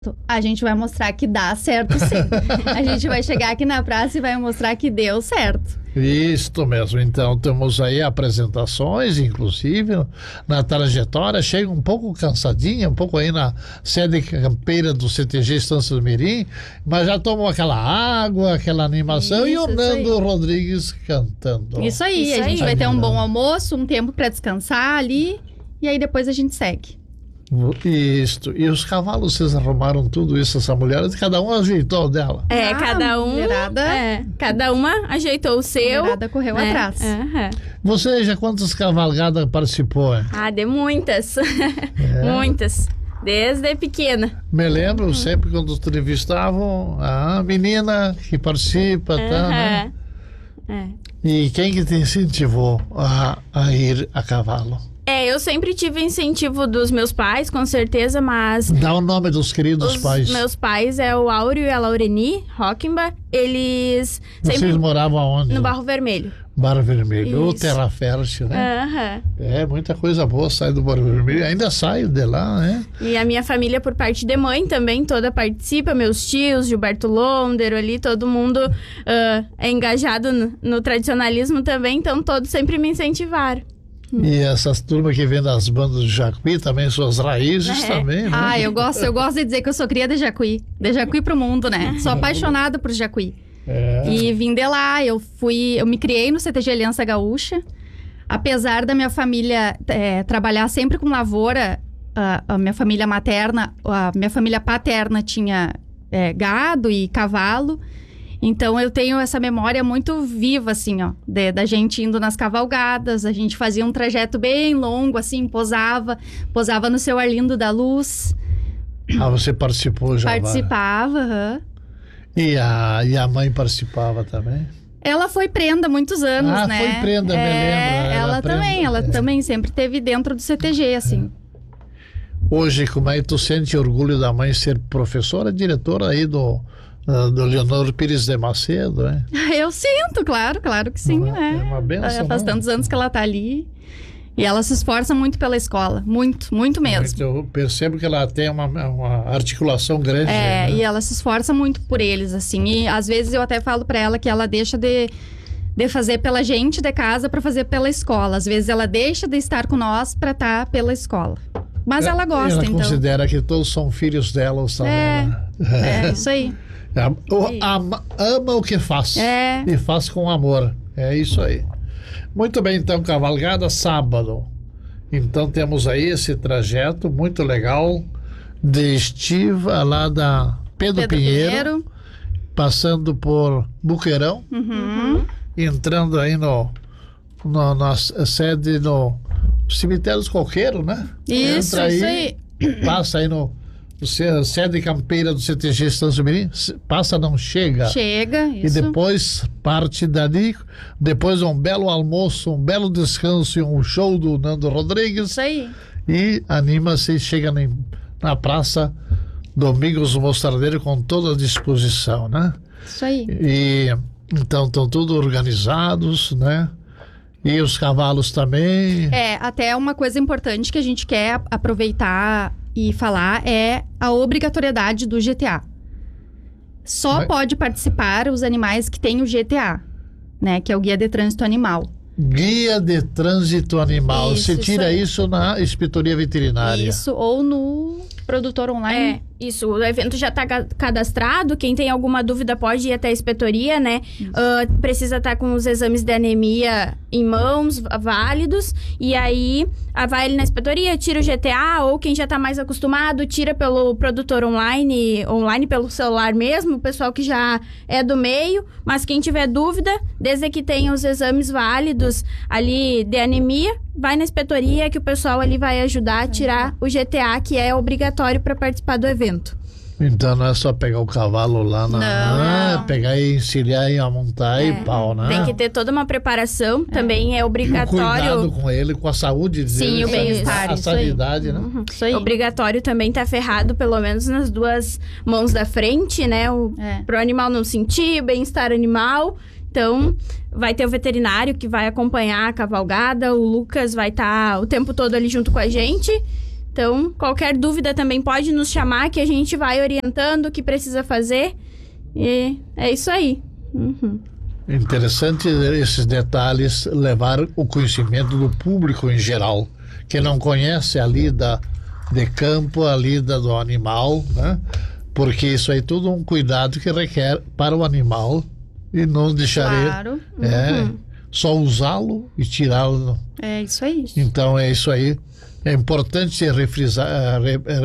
A gente vai mostrar que dá certo, sim. A gente vai chegar aqui na praça e vai mostrar que deu certo. Isto mesmo. Então, temos aí apresentações, inclusive, na trajetória. Chega um pouco cansadinha, um pouco aí na sede campeira do CTG Estância do Mirim, mas já tomou aquela água, aquela animação. E o Nando Rodrigues cantando. Isso aí. A gente vai ter um bom almoço, um tempo para descansar ali, e aí depois a gente segue. Isto. E os cavalos, vocês arrumaram tudo isso, essa mulher, cada um ajeitou o dela. Cada uma ajeitou o seu. A mulherada correu atrás. Você já quantas cavalgadas participou? De muitas. Muitas. Desde pequena. Me lembro sempre quando entrevistavam a menina que participa, tá, né? E quem que te incentivou a ir a cavalo? Eu sempre tive incentivo dos meus pais, com certeza, mas... Dá o nome dos queridos pais. Meus pais é o Áureo e a Laureni Rockenbach. Eles Vocês moravam aonde? No Barro Vermelho. Barro Vermelho, ou Terra Fértil, né? Muita coisa boa sai do Barro Vermelho, ainda sai de lá, né? E a minha família, por parte de mãe, também toda participa, meus tios, Gilberto Londero ali, todo mundo é engajado no tradicionalismo também, então todos sempre me incentivaram. E essas turmas que vêm das bandas do Jacuí também, suas raízes também, né? Eu gosto de dizer que eu sou cria de Jacuí pro mundo, né? Sou apaixonada por Jacuí. E vim de lá, eu me criei no CTG Aliança Gaúcha. Apesar da minha família trabalhar sempre com lavoura, a minha família materna, a minha família paterna tinha gado e cavalo. Então, eu tenho essa memória muito viva, assim, da gente indo nas cavalgadas. A gente fazia um trajeto bem longo, assim, posava no seu Arlindo da Luz. Você participou já? Participava, E a mãe participava também? Ela foi prenda há muitos anos, né? Foi prenda, me lembro. Ela também sempre esteve dentro do CTG, assim. Hoje, como é que tu sente orgulho da mãe ser professora, diretora aí do Leonor Pires de Macedo, hein? Eu sinto, claro que sim, né? É uma benção. Faz tantos anos que ela tá ali. E ela se esforça muito pela escola. Muito, muito mesmo. Eu percebo que ela tem uma articulação grande. Né? E ela se esforça muito por eles, assim. E às vezes eu até falo pra ela que ela deixa de fazer pela gente de casa pra fazer pela escola. Às vezes ela deixa de estar com nós pra estar pela escola. Mas ela gosta, ela então. Ela considera que todos são filhos dela. Isso aí. Ama o que faz e faz com amor. É isso aí. Muito bem, então, cavalgada sábado. Então temos aí esse trajeto muito legal de estiva lá da Pedro Pinheiro, passando por Buqueirão, entrando aí na sede no cemitério dos Coqueiros, né? Isso aí. Passa aí no sede campeira do CTG Estância do Mirim, passa, não chega. Chega, isso. E depois parte dali, depois um belo almoço, um belo descanso e um show do Nando Rodrigues. Isso aí. E anima-se e chega na praça Domingos Mostardeiro com toda a disposição, né? Isso aí. E então estão tudo organizados, né? E os cavalos também. Até uma coisa importante que a gente quer aproveitar e falar é a obrigatoriedade do GTA. Só pode participar os animais que têm o GTA, né? Que é o Guia de Trânsito Animal. Guia de Trânsito Animal. Você tira isso na Inspetoria Veterinária. Isso, ou no produtor online. Isso, o evento já está cadastrado. Quem tem alguma dúvida pode ir até a inspetoria, né? Precisa estar com os exames de anemia em mãos, válidos. E aí, vai ali na inspetoria, tira o GTA, ou quem já está mais acostumado, tira pelo produtor online pelo celular mesmo, o pessoal que já é do meio. Mas quem tiver dúvida, desde que tenha os exames válidos ali de anemia, vai na inspetoria que o pessoal ali vai ajudar a tirar o GTA, que é obrigatório para participar do evento. Então não é só pegar o cavalo lá Não. Pegar e encilhar e montar e pau, né? Tem que ter toda uma preparação, também é obrigatório. O cuidado com ele, com a saúde dele. Sim, o bem-estar. A sanidade, né? Isso aí. Obrigatório também estar ferrado, pelo menos nas duas mãos da frente, né? Pro animal não sentir, bem-estar animal. Então, vai ter o veterinário que vai acompanhar a cavalgada, o Lucas vai estar o tempo todo ali junto com a gente. Então, qualquer dúvida também pode nos chamar, que a gente vai orientando o que precisa fazer. E é isso aí. Interessante esses detalhes, levar o conhecimento do público em geral, que não conhece a lida de campo, a lida do animal, né? Porque isso aí é tudo um cuidado que requer para o animal e não deixar só usá-lo e tirá-lo. É isso aí. Então é isso aí. É importante refrisar,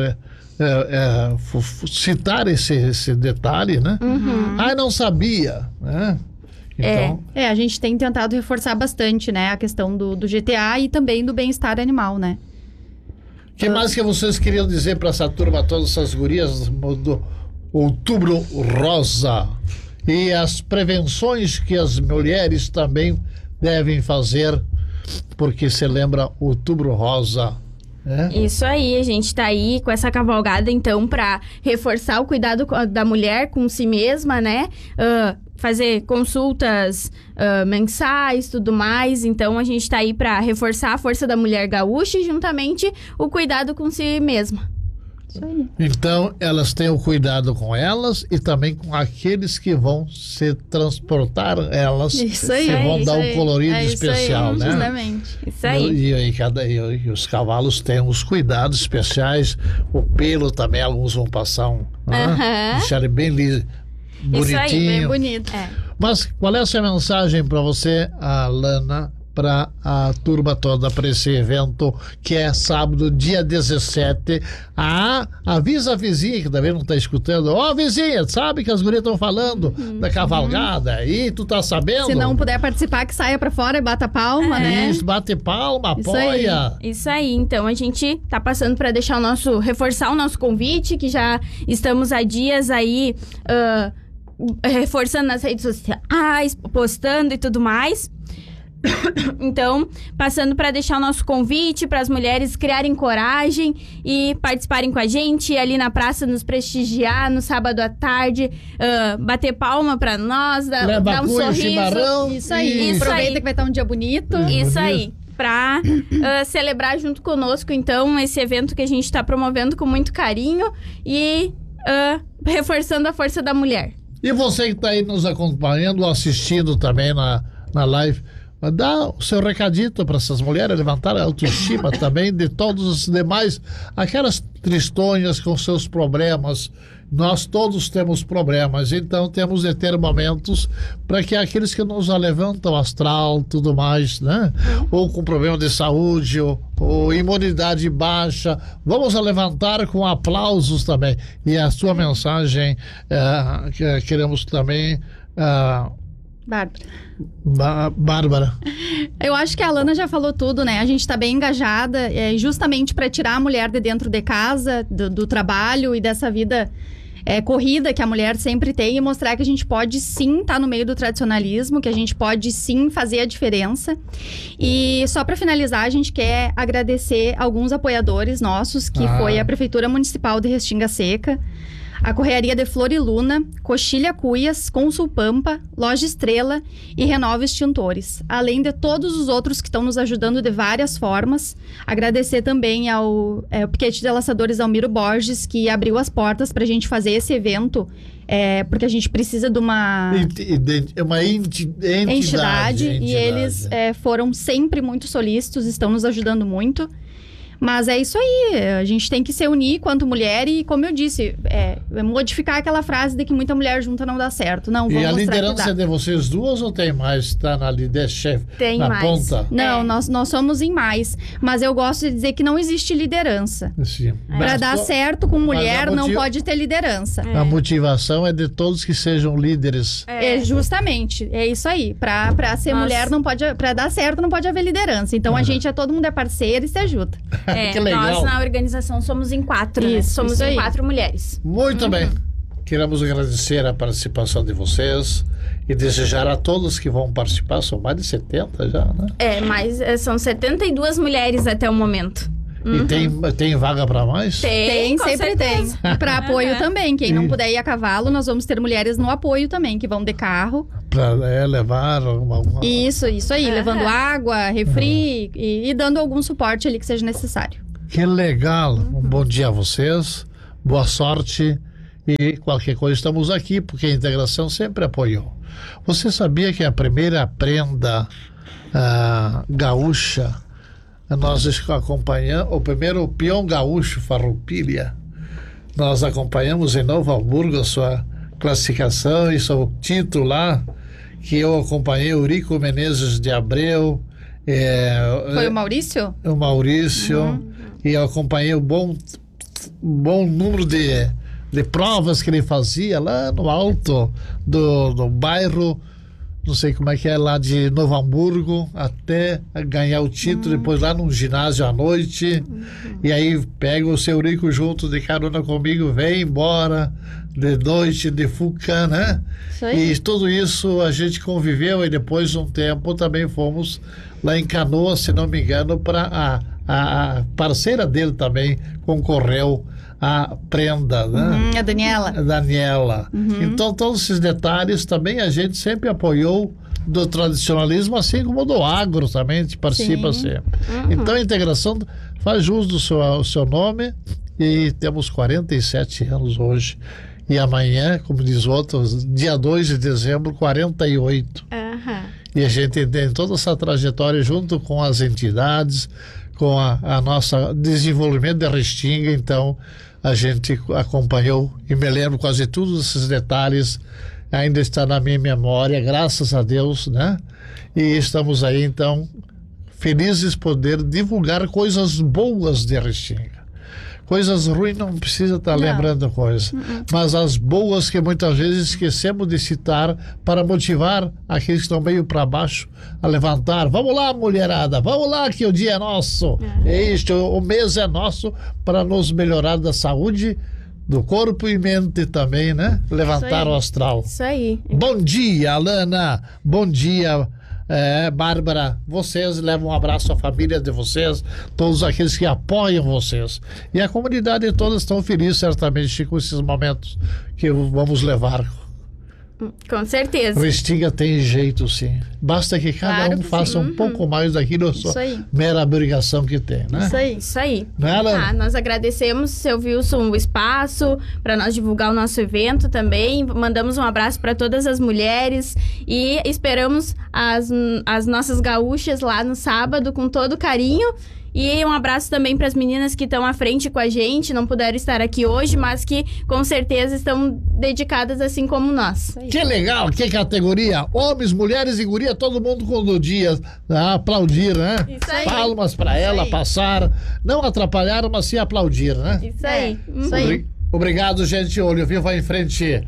citar esse detalhe, né? Não sabia, né? Então... a gente tem tentado reforçar bastante, né, a questão do GTA e também do bem-estar animal, né? O que mais que vocês queriam dizer para essa turma, todas essas gurias do Outubro Rosa? E as prevenções que as mulheres também devem fazer, porque se lembra Outubro Rosa. Isso aí, a gente tá aí com essa cavalgada, então, para reforçar o cuidado da mulher com si mesma, né? Fazer consultas mensais, tudo mais. Então, a gente tá aí para reforçar a força da mulher gaúcha e, juntamente, o cuidado com si mesma. Isso aí. Então, elas têm o cuidado com elas e também com aqueles que vão se transportar elas. Isso aí. Que vão dar um colorido especial, isso aí, né? Justamente. Isso aí. E os cavalos têm os cuidados especiais. O pelo também, alguns vão passar deixar ele bem bonitinho. Isso aí, bem bonito. Mas qual é a sua mensagem para você, Alana, para a turma toda, para esse evento que é sábado, dia 17? Avisa a vizinha que também não está escutando. Vizinha, sabe que as gurias estão falando da cavalgada aí, tu tá sabendo? Se não puder participar, que saia para fora e bata palma, né? Isso, bate palma, apoia. Isso aí, então a gente tá passando para reforçar o nosso convite, que já estamos há dias aí reforçando nas redes sociais, postando e tudo mais. Então, passando para deixar o nosso convite para as mulheres criarem coragem e participarem com a gente, ir ali na praça nos prestigiar no sábado à tarde, bater palma para nós, dar um sorriso. Chimarrão, isso aí. Aproveita que vai estar um dia bonito. Isso aí. Para celebrar junto conosco, então, esse evento que a gente está promovendo com muito carinho e reforçando a força da mulher. E você que está aí nos acompanhando, assistindo também na live, dá o seu recadito para essas mulheres, levantar a autoestima também de todos os demais, aquelas tristonhas com seus problemas. Nós todos temos problemas, então temos de ter momentos para que aqueles que nos levantam astral, tudo mais, né? Ou com problema de saúde, ou imunidade baixa, vamos a levantar com aplausos também. E a sua mensagem, que queremos também... Bárbara. Eu acho que a Alana já falou tudo, né? A gente tá bem engajada, justamente para tirar a mulher de dentro de casa, do trabalho e dessa vida corrida que a mulher sempre tem, e mostrar que a gente pode sim estar no meio do tradicionalismo, que a gente pode sim fazer a diferença. E só para finalizar, a gente quer agradecer alguns apoiadores nossos, que foi a Prefeitura Municipal de Restinga Seca, a Correaria de Flor e Luna, Coxilha Cuias, Consul Pampa, Loja Estrela e Renova Extintores. Além de todos os outros que estão nos ajudando de várias formas. Agradecer também ao Piquete de Laçadores Almiro Borges, que abriu as portas para a gente fazer esse evento, porque a gente precisa de uma entidade. E eles foram sempre muito solícitos, estão nos ajudando muito. Mas é isso aí, a gente tem que se unir quanto mulher e, como eu disse, modificar aquela frase de que muita mulher junta não dá certo. Não, vamos mostrar que dá. E a liderança é de vocês duas ou tem mais? Está na liderança, na ponta? Não, nós somos em mais. Mas eu gosto de dizer que não existe liderança. Para dar certo com mulher, não pode ter liderança. A motivação é de todos que sejam líderes. Justamente, é isso aí. Para ser mulher, não pode, para dar certo, não pode haver liderança. Então, todo mundo é parceiro e se ajuda. Que legal. Nós na organização somos em 4, né? Somos em 4 mulheres. Muito bem. Queremos agradecer a participação de vocês e desejar a todos que vão participar, são mais de 70 já, né? Mas são 72 mulheres até o momento. E tem vaga para mais? Tem, sempre certeza. Tem. Para apoio também. Quem não puder ir a cavalo, nós vamos ter mulheres no apoio também, que vão de carro. Para levar alguma... Isso aí. Levando água, refri e dando algum suporte ali que seja necessário. Que legal. Um bom dia a vocês. Boa sorte. E qualquer coisa estamos aqui, porque a integração sempre apoiou. Você sabia que a primeira prenda gaúcha, nós acompanhamos, o primeiro peão gaúcho Farroupilha, nós acompanhamos em Novo Hamburgo a sua classificação e seu título lá, que eu acompanhei o Eurico Menezes de Abreu. Foi o Maurício? O Maurício. E eu acompanhei o bom número de provas que ele fazia lá no alto do bairro, não sei como é que é, lá de Novo Hamburgo, até ganhar o título, depois lá num ginásio à noite, e aí pega o seu Eurico junto de carona comigo, vem embora de noite, de Fucã, né? E tudo isso a gente conviveu, e depois de um tempo também fomos lá em Canoas, se não me engano, para a parceira dele também concorreu a prenda, né? A Daniela. A Daniela. Então, todos esses detalhes também a gente sempre apoiou do tradicionalismo, assim como do agro também, a gente participa sempre. Então, a integração faz jus do seu nome, e temos 47 anos hoje. E amanhã, como diz o outro, dia 2 de dezembro, 48. E a gente tem toda essa trajetória junto com as entidades, com a nossa desenvolvimento de Restinga. Então a gente acompanhou e me lembro quase todos esses detalhes, ainda está na minha memória, graças a Deus, né? E estamos aí então felizes poder divulgar coisas boas de Restinga. Coisas ruins não precisa estar lembrando coisa, mas as boas que muitas vezes esquecemos de citar para motivar aqueles que estão meio para baixo a levantar. Vamos lá, mulherada, vamos lá que o dia é nosso. O mês é nosso para nos melhorar da saúde, do corpo e mente também, né? Levantar o astral. Isso aí. Bom dia, Alana. Bom dia, Bárbara. Vocês levam um abraço à família de vocês, todos aqueles que apoiam vocês. E a comunidade toda estão felizes, certamente, com esses momentos que vamos levar. Com certeza. Restinga tem jeito, sim. Basta que cada um faça um pouco mais daquilo, sua mera obrigação que tem, né? Isso aí. Não é, Alana? Nós agradecemos, seu Wilson, o espaço para nós divulgar o nosso evento também. Mandamos um abraço para todas as mulheres e esperamos as nossas gaúchas lá no sábado com todo carinho. E um abraço também para as meninas que estão à frente com a gente, não puderam estar aqui hoje, mas que com certeza estão dedicadas assim como nós. Que legal, que categoria! Homens, mulheres e guria, todo mundo com o dia a aplaudir, né? Isso aí. Palmas para ela, passar, não atrapalhar, mas sim aplaudir, né? Isso aí. Isso aí. Obrigado, gente. Olho Vivo em frente,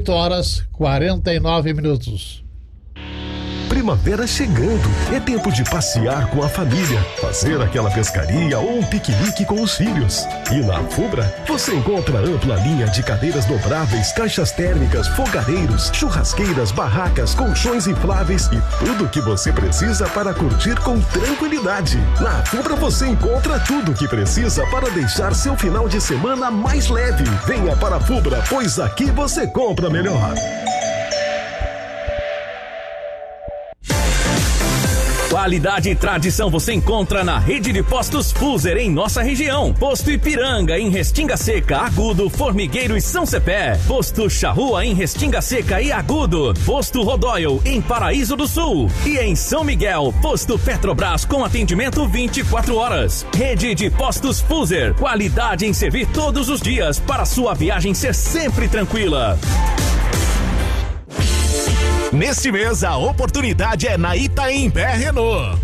8h49. Primavera chegando, é tempo de passear com a família, fazer aquela pescaria ou um piquenique com os filhos. E na Fubra, você encontra ampla linha de cadeiras dobráveis, caixas térmicas, fogareiros, churrasqueiras, barracas, colchões infláveis e tudo o que você precisa para curtir com tranquilidade. Na Fubra você encontra tudo o que precisa para deixar seu final de semana mais leve. Venha para a Fubra, pois aqui você compra melhor. Qualidade e tradição você encontra na rede de postos Fuser em nossa região. Posto Ipiranga em Restinga Seca, Agudo, Formigueiro e São Cepé. Posto Charrua em Restinga Seca e Agudo. Posto Rodóio em Paraíso do Sul. E em São Miguel, Posto Petrobras com atendimento 24 horas. Rede de postos Fuser. Qualidade em servir todos os dias para sua viagem ser sempre tranquila. Neste mês, a oportunidade é na Itaim Pé Renault.